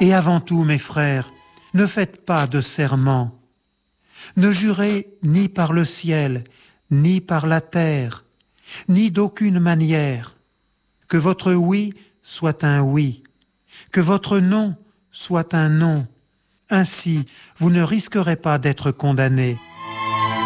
Et avant tout, mes frères, ne faites pas de serment. Ne jurez ni par le ciel, ni par la terre, ni d'aucune manière. Que votre oui soit un oui, que votre non soit un non. Ainsi, vous ne risquerez pas d'être condamnés.